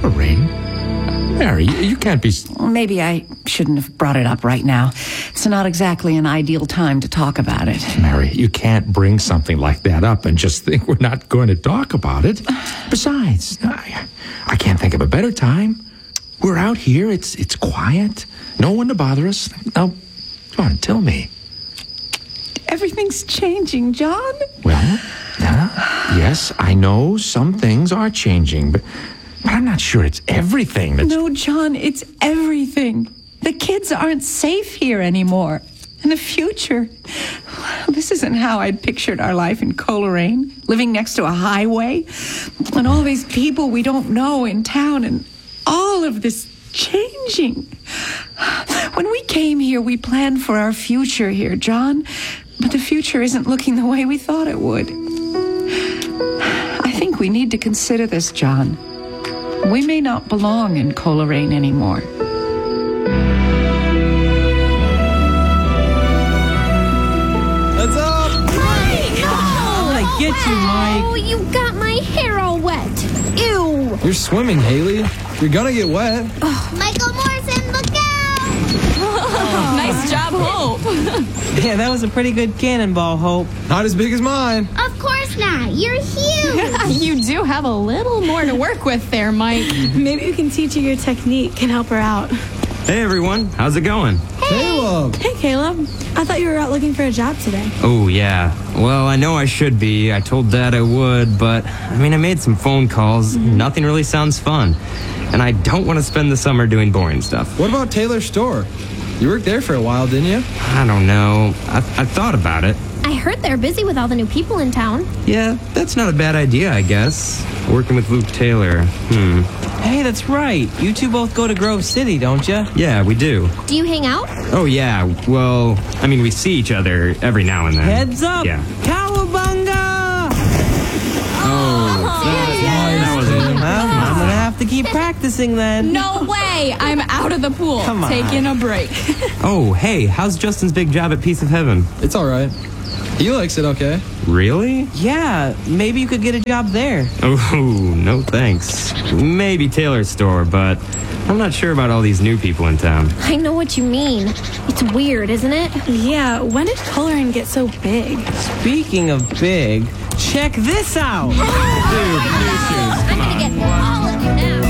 Coleraine? Mary, you can't be... Maybe I shouldn't have brought it up right now. It's not exactly an ideal time to talk about it. Mary, you can't bring something like that up and just think we're not going to talk about it. Besides, I can't think of a better time. We're out here. It's quiet. No one to bother us. Now, come on, tell me. Everything's changing, John. Well, yes, I know some things are changing, but I'm not sure it's everything that's... No, John, it's everything. The kids aren't safe here anymore. And the future... This isn't how I'd pictured our life in Coleraine, living next to a highway, and all these people we don't know in town, and all of this changing. When we came here, we planned for our future here, John, but the future isn't looking the way we thought it would. I think we need to consider this, John. We may not belong in Coleraine anymore. What's up? Mike! I'm gonna get you, Mike. Oh, you got my hair all wet. Ew. You're swimming, Haley. You're gonna get wet. Michael Morrison, look out! Nice job, Hope. Yeah, that was a pretty good cannonball, Hope. Not as big as mine. Of course not. You're huge. You do have a little more to work with there, Mike. Maybe you can teach her your technique and help her out. Hey everyone, how's it going? Caleb. Hey, Caleb. I thought you were out looking for a job today. Oh yeah, well I know I should be. I told Dad I would, but I made some phone calls. Nothing really sounds fun. And I don't want to spend the summer doing boring stuff. What about Taylor's store? You worked there for a while, didn't you? I don't know. I thought about it. I heard they're busy with all the new people in town. Yeah, that's not a bad idea, I guess. Working with Luke Taylor. Hey, that's right. You two both go to Grove City, don't you? Yeah, we do. Do you hang out? Oh yeah, well, we see each other every now and then. Heads up! Yeah. Cowabunga! That was it. Well, I'm gonna have to keep practicing then. No way! I'm out of the pool. Come on. Taking a break. Oh, hey, how's Justin's big job at Piece of Heaven? It's all right. He likes it okay. Really? Yeah, maybe you could get a job there. Oh, no thanks. Maybe Taylor's store, but I'm not sure about all these new people in town. I know what you mean. It's weird, isn't it? Yeah, when did Coleraine get so big? Speaking of big, check this out. I'm gonna get all of you now.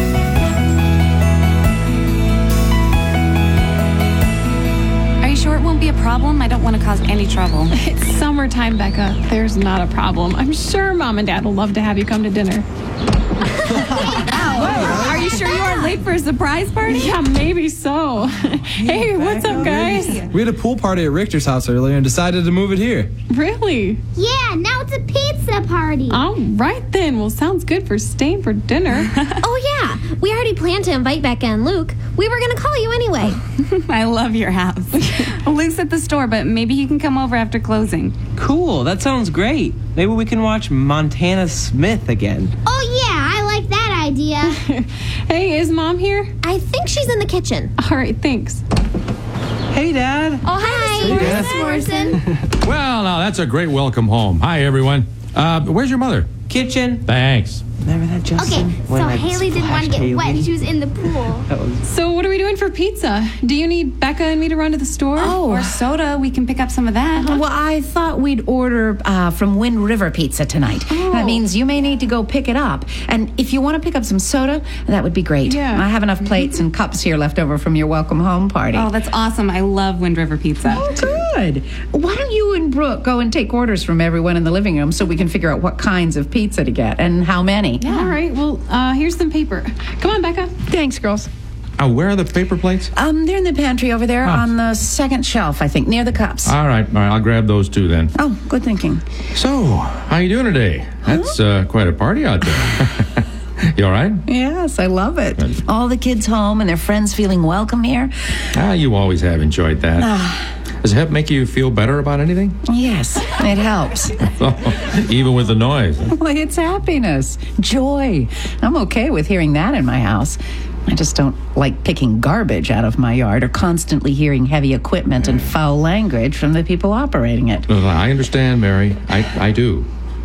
Are you sure it won't be a problem? I don't want to cause any trouble. It's summertime, Becca. There's not a problem. I'm sure Mom and Dad will love to have you come to dinner. Are you sure you aren't late for a surprise party? Yeah, maybe so. Hey, what's up, guys? We had a pool party at Richter's house earlier and decided to move it here. Really? Yeah, now it's a pizza party. All right, then. Well, sounds good for staying for dinner. Oh, yeah. We already planned to invite Becca and Luke. We were going to call you anyway. I love your house. Luke's at the store, but maybe he can come over after closing. Cool, that sounds great. Maybe we can watch Montana Smith again. Oh, yeah, I like that idea. Hey, is Mom here? I think she's in the kitchen. All right, thanks. Hey, Dad. Oh, hi, Mrs. Morrison. Well, now, that's a great welcome home. Hi, everyone. Where's your mother? Kitchen. Thanks. Remember that, Justin? Okay, so Haley didn't want to get wet. She was in the pool. So what are we doing for pizza? Do you need Becca and me to run to the store? Or soda. We can pick up some of that. Well, I thought we'd order from Wind River Pizza tonight. That means you may need to go pick it up. And if you want to pick up some soda, that would be great. Yeah. I have enough plates and cups here left over from your welcome home party. Oh, that's awesome. I love Wind River Pizza. Oh, good. Why don't you and Brooke go and take orders from everyone in the living room so we can figure out what kinds of pizza to get and how many? Yeah. All right, well, here's some paper. Come on, Becca. Thanks, girls. Where are the paper plates? They're in the pantry over there on the second shelf, I think, near the cups. All right, I'll grab those two then. Oh, good thinking. So, how you doing today? That's quite a party out there. You all right? Yes, I love it. All the kids home and their friends feeling welcome here. You always have enjoyed that. Does it help make you feel better about anything? Yes, it helps. Even with the noise. Well, it's happiness, joy. I'm okay with hearing that in my house. I just don't like picking garbage out of my yard or constantly hearing heavy equipment and foul language from the people operating it. I understand, Mary. I do.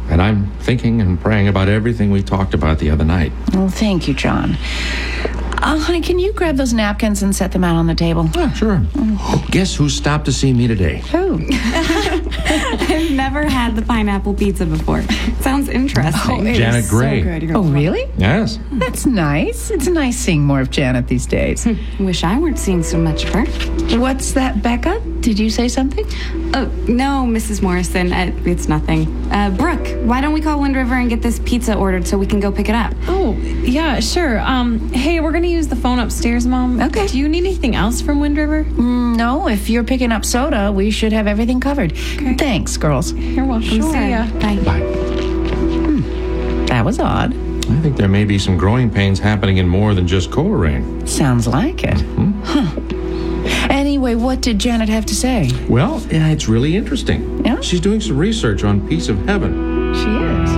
And I'm thinking and praying about everything we talked about the other night. Well, thank you, John. Honey, can you grab those napkins and set them out on the table? Yeah, sure. Guess who stopped to see me today? Who? I've never had the pineapple pizza before. Sounds interesting. Janet Gray. So good. You're Oh, gonna love it. really? Yes. That's nice. It's nice seeing more of Janet these days. Wish I weren't seeing so much of her. What's that, Becca? Did you say something? Oh, no, Mrs. Morrison. It's nothing. Brooke, why don't we call Wind River and get this pizza ordered so we can go pick it up? Oh, yeah, sure. Hey, we're going to use the phone upstairs, Mom. Okay. Do you need anything else from Wind River? No, if you're picking up soda, we should have everything covered. Okay. Thanks, girls. You're welcome. Sure. See ya. Bye. Bye. That was odd. I think there may be some growing pains happening in more than just Coleraine. Sounds like it. Huh. Anyway, what did Janet have to say? Well, yeah, it's really interesting. Yeah? She's doing some research on Piece of Heaven. She is.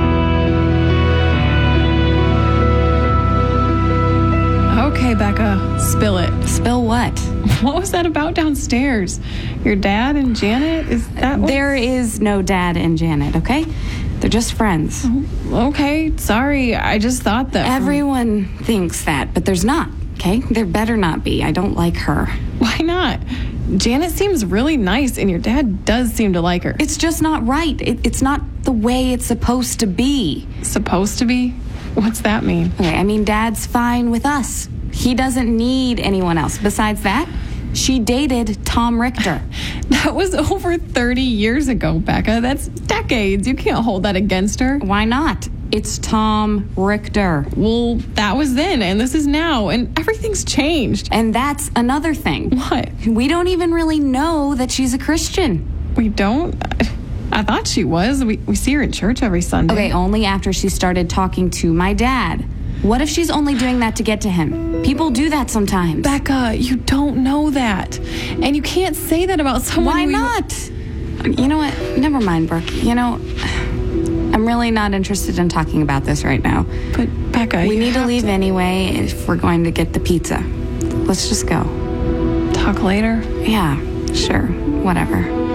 Okay, Becca, spill it. Spill what? What was that about downstairs? Your dad and Janet? Is that what? There is no Dad and Janet, okay? They're just friends. Okay, sorry. I just thought that. Everyone thinks that, but there's not, okay? There better not be. I don't like her. Why not? Janet seems really nice, and your dad does seem to like her. It's just not right. It's not the way it's supposed to be. Supposed to be? What's that mean? Okay, I mean, Dad's fine with us. He doesn't need anyone else. Besides that, she dated Tom Richter. That was over 30 years ago, Becca. That's decades. You can't hold that against her. Why not? It's Tom Richter. Well, that was then, and this is now, and everything's changed. And that's another thing. What? We don't even really know that she's a Christian. We don't? I thought she was. We see her in church every Sunday. Okay, only after she started talking to my dad. What if she's only doing that to get to him? People do that sometimes. Becca, you don't know that. And you can't say that about someone. Why not? You know what? Never mind, Brooke. You know, I'm really not interested in talking about this right now. But, Becca, we need to leave anyway if we're going to get the pizza. Let's just go. Talk later? Yeah, sure. Whatever.